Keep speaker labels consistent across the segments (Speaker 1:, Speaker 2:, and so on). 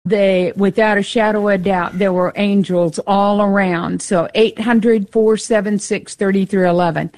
Speaker 1: without a shadow of doubt, there were angels all around. So 800-476-3311.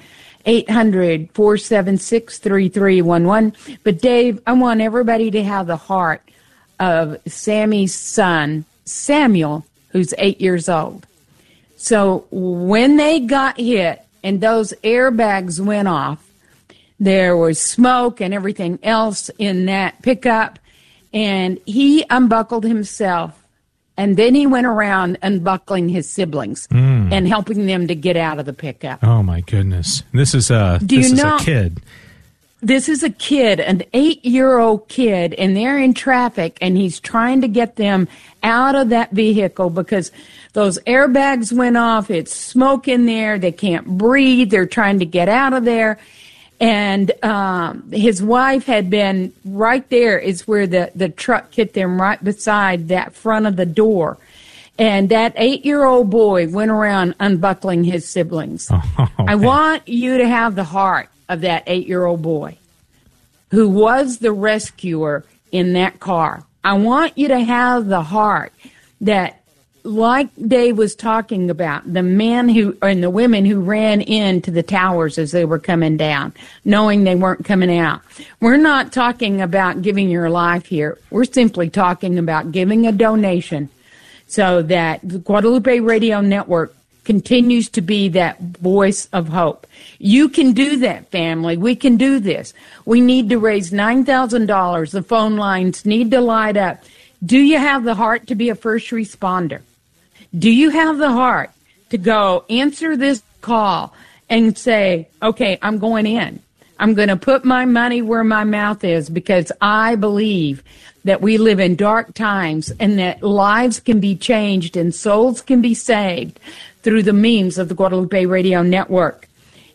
Speaker 1: 800-476-3311. But Dave, I want everybody to have the heart of Sammy's son, Samuel, who's 8 years old. So when they got hit and those airbags went off, there was smoke and everything else in that pickup, and he unbuckled himself. And then he went around unbuckling his siblings and helping them to get out of the pickup.
Speaker 2: Oh, my goodness. This is a kid.
Speaker 1: This is a kid, an 8-year-old kid, and they're in traffic, and he's trying to get them out of that vehicle because those airbags went off. It's smoke in there. They can't breathe. They're trying to get out of there. And his wife had been right there is where the truck hit them, right beside that front of the door. And that 8-year-old boy went around unbuckling his siblings. I want you to have the heart of that 8-year-old boy who was the rescuer in that car. I want you to have the heart that, like Dave was talking about, the men who and the women who ran into the towers as they were coming down, knowing they weren't coming out. We're not talking about giving your life here. We're simply talking about giving a donation so that the Guadalupe Radio Network continues to be that voice of hope. You can do that, family. We can do this. We need to raise $9,000. The phone lines need to light up. Do you have the heart to be a first responder? Do you have the heart to go answer this call and say, okay, I'm going in. I'm going to put my money where my mouth is because I believe that we live in dark times and that lives can be changed and souls can be saved through the means of the Guadalupe Radio Network.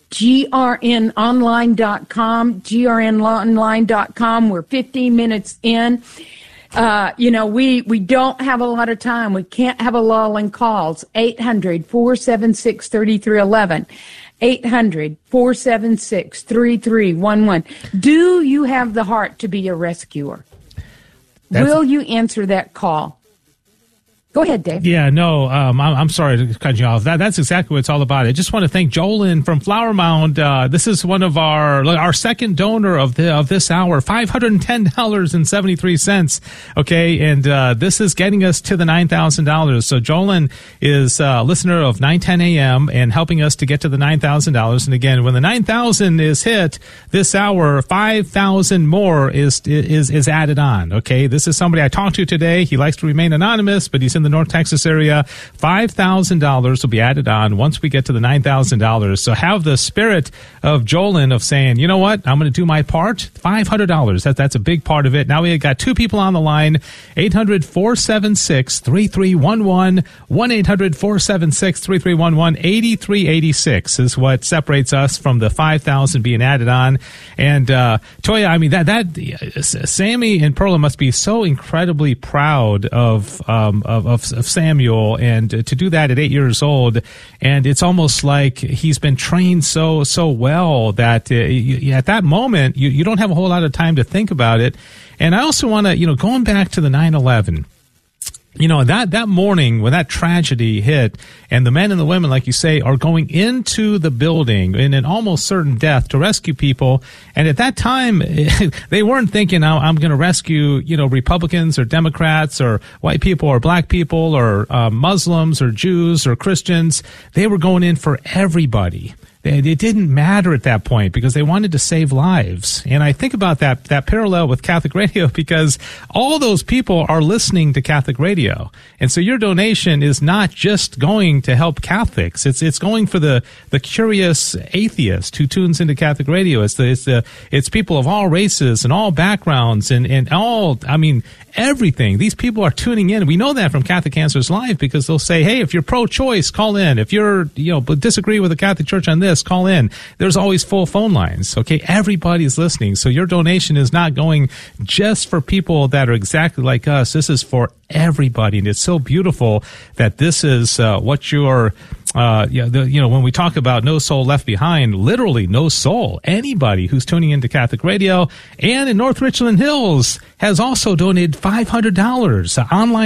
Speaker 1: GRNonline.com, GRNonline.com. We're 15 minutes in. We don't have a lot of time. We can't have a lull in calls. 800-476-3311. 800-476-3311. Do you have the heart to be a rescuer? Will you answer that call? Go ahead, Dave.
Speaker 2: Yeah, no, I'm sorry to cut you off. That's exactly what it's all about. I just want to thank Jolyn from Flower Mound. This is one of our second donor of this hour, $510.73. Okay, and this is getting us to the $9,000. So Jolyn is a listener of 910 AM and helping us to get to the $9,000. And again, when the 9,000 is hit this hour, 5,000 more is added on. Okay, this is somebody I talked to today. He likes to remain anonymous, but he's in the North Texas area. $5,000 will be added on once we get to the $9,000. So have the spirit of Jolyn of saying, you know what, I'm going to do my part. $500. That's a big part of it. Now we got two people on the line. 800-476-3311. 1-800-476-3311. 8386 is what separates us from the 5,000 being added on. And Toya, I mean that Sammy and Perla must be so incredibly proud of Samuel, and to do that at 8 years old, and it's almost like he's been trained so well that at that moment you don't have a whole lot of time to think about it. And I also want to, going back to the 9/11. That morning when that tragedy hit and the men and the women, like you say, are going into the building in an almost certain death to rescue people. And at that time, they weren't thinking, I'm going to rescue, Republicans or Democrats or white people or black people or Muslims or Jews or Christians. They were going in for everybody. It didn't matter at that point because they wanted to save lives. And I think about that parallel with Catholic radio because all those people are listening to Catholic radio. And so your donation is not just going to help Catholics. It's going for the curious atheist who tunes into Catholic radio. It's people of all races and all backgrounds and all, everything. These people are tuning in. We know that from Catholic Answers Live because they'll say, hey, if you're pro-choice, call in. If you're, disagree with the Catholic Church on this, call in. There's always full phone lines. Okay. Everybody's listening. So your donation is not going just for people that are exactly like us. This is for everybody. And it's so beautiful that this is what you're when we talk about no soul left behind, literally no soul. Anybody who's tuning into Catholic radio and in North Richland Hills has also donated $500 online.